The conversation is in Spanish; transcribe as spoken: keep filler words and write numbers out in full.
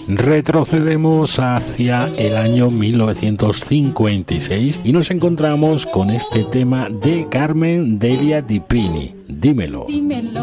Retrocedemos hacia el año mil novecientos cincuenta y seis y nos encontramos con este tema de Carmen Delia Di Pini, Dímelo. Dímelo.